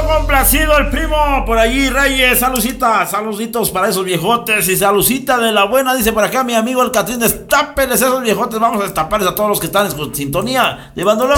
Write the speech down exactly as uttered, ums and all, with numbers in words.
complacido el primo por allí, Reyes. Saludcita, saluditos para esos viejotes. Y saludcita de la buena, dice por acá mi amigo el Catrín. Destápeles esos viejotes. Vamos a destaparles a todos los que están en sintonía. Llevándolo.